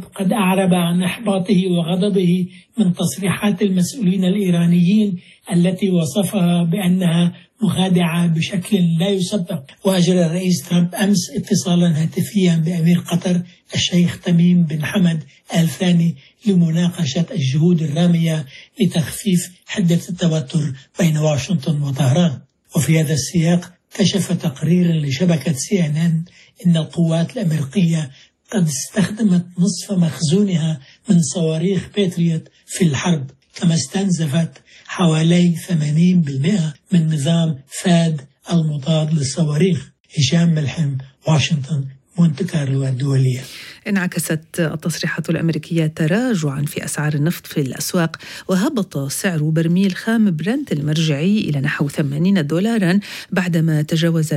ترامب قد أعرب عن إحباطه وغضبه من تصريحات المسؤولين الإيرانيين التي وصفها بأنها مخادعة بشكل لا يصدق. وأجرى الرئيس ترامب أمس اتصالا هاتفيا بأمير قطر الشيخ تميم بن حمد آل ثاني لمناقشة الجهود الرامية لتخفيف حدة التوتر بين واشنطن وطهران. وفي هذا السياق كشف تقرير لشبكة CNN إن القوات الأمريكية قد استخدمت نصف مخزونها من صواريخ باتريوت في الحرب، كما استنزفت حوالي 80% من نظام فاد المضاد للصواريخ. هشام ملحم، واشنطن، مونte كارلو الدولية. انعكست التصريحات الأمريكية تراجعا في أسعار النفط في الأسواق، وهبط سعر برميل خام برنت المرجعي إلى نحو $80 بعدما تجاوز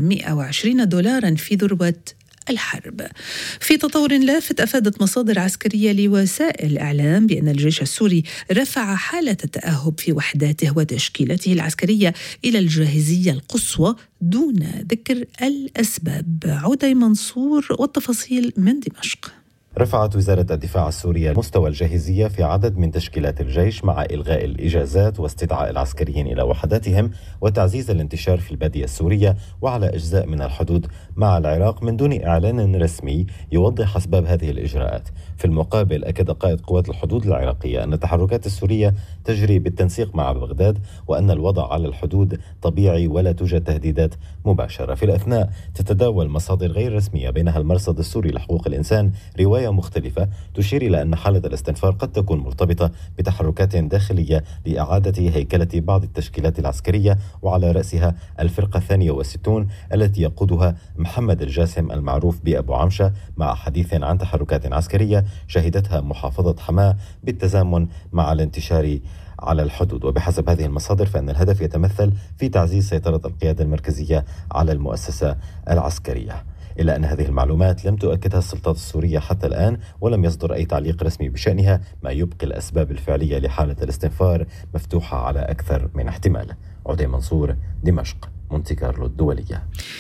$120 في ذروة الحرب. في تطور لافت، أفادت مصادر عسكرية لوسائل الإعلام بأن الجيش السوري رفع حالة التأهب في وحداته وتشكيلته العسكرية إلى الجاهزية القصوى دون ذكر الأسباب. عودي منصور والتفاصيل من دمشق. رفعت وزارة الدفاع السورية مستوى الجاهزية في عدد من تشكيلات الجيش مع إلغاء الإجازات واستدعاء العسكريين إلى وحداتهم وتعزيز الانتشار في البادية السورية وعلى أجزاء من الحدود مع العراق من دون إعلان رسمي يوضح أسباب هذه الإجراءات. في المقابل أكد قائد قوات الحدود العراقية أن التحركات السورية تجري بالتنسيق مع بغداد وأن الوضع على الحدود طبيعي ولا توجد تهديدات مباشرة. في الأثناء تتداول مصادر غير رسمية بينها المرصد السوري لحقوق الإنسان رواية مختلفة تشير إلى أن حالة الاستنفار قد تكون مرتبطة بتحركات داخلية لإعادة هيكلة بعض التشكيلات العسكرية وعلى رأسها الفرقة 62 التي يقودها محمد الجاسم المعروف بأبو عمشة، مع حديث عن تحركات عسكرية شهدتها محافظة حماة بالتزامن مع الانتشار على الحدود. وبحسب هذه المصادر فإن الهدف يتمثل في تعزيز سيطرة القيادة المركزية على المؤسسة العسكرية، إلا أن هذه المعلومات لم تؤكدها السلطات السورية حتى الآن ولم يصدر أي تعليق رسمي بشأنها، ما يبقي الأسباب الفعلية لحالة الاستنفار مفتوحة على أكثر من احتمال. عودي منصور، دمشق، مونte كارلو الدولية.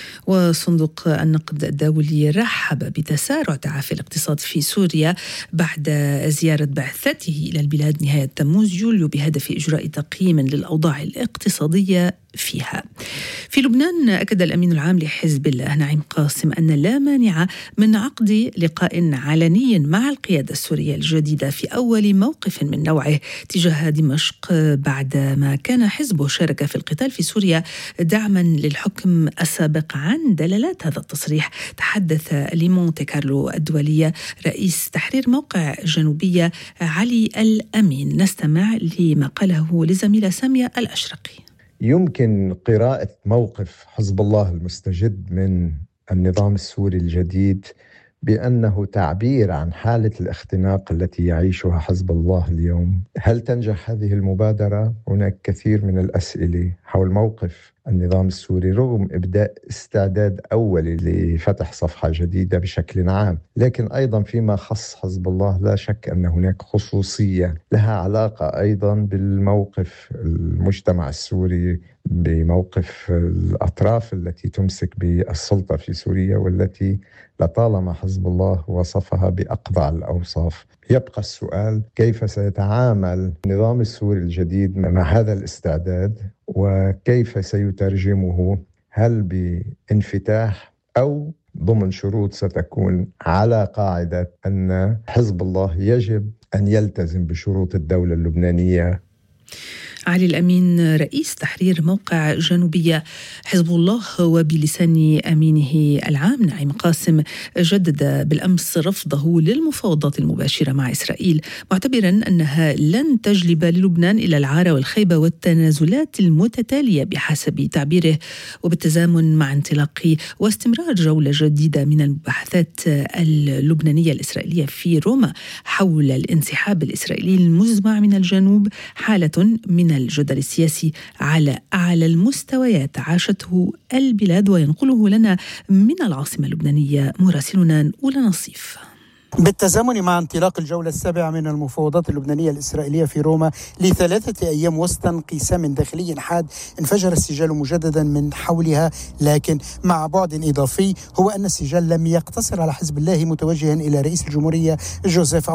وصندوق النقد الدولي رحب بتسارع تعافي الاقتصاد في سوريا بعد زيارة بعثته إلى البلاد نهاية تموز يوليو بهدف إجراء تقييم للأوضاع الاقتصادية فيها. في لبنان أكد الأمين العام لحزب الله نعيم قاسم أن لا مانع من عقد لقاء علني مع القيادة السورية الجديدة في أول موقف من نوعه تجاه دمشق بعدما كان حزبه شارك في القتال في سوريا دعما للحكم السابق. عن دلالات هذا التصريح تحدث لمونte كارلو الدولية رئيس تحرير موقع جنوبية علي الأمين. نستمع لما قاله لزميلة سامية الأشرقي. يمكن قراءة موقف حزب الله المستجد من النظام السوري الجديد بأنه تعبير عن حالة الاختناق التي يعيشها حزب الله اليوم. هل تنجح هذه المبادرة؟ هناك كثير من الأسئلة حول موقف النظام السوري رغم إبداء استعداد أولي لفتح صفحة جديدة بشكل عام، لكن أيضا فيما خص حزب الله لا شك أن هناك خصوصية لها علاقة أيضا بالموقف المجتمع السوري، بموقف الأطراف التي تمسك بالسلطة في سوريا والتي لطالما حزب الله وصفها بأقبح الأوصاف. يبقى السؤال كيف سيتعامل النظام السوري الجديد مع هذا الاستعداد وكيف سيترجمه، هل بانفتاح أو ضمن شروط ستكون على قاعدة أن حزب الله يجب أن يلتزم بشروط الدولة اللبنانية. علي الأمين رئيس تحرير موقع جنوبية حزب الله وبلسان أمينه العام نعيم قاسم جدد بالأمس رفضه للمفاوضات المباشرة مع إسرائيل، معتبرا أنها لن تجلب للبنان إلى العار والخيبة والتنازلات المتتالية بحسب تعبيره، وبالتزامن مع انطلاق واستمرار جولة جديدة من المباحثات اللبنانية الإسرائيلية في روما حول الانسحاب الإسرائيلي المزمع من الجنوب، حالة من الجدل السياسي على أعلى المستويات عاشته البلاد. وينقله لنا من العاصمة اللبنانية مراسلنا نقول نصيف. بالتزامن مع انطلاق الجولة السابعة من المفاوضات اللبنانية الإسرائيلية في روما ل3 أيام وسط انقسام داخلي حاد، انفجر السجال مجددا من حولها، لكن مع بعد إضافي هو أن السجال لم يقتصر على حزب الله متوجها إلى رئيس الجمهورية جوزيف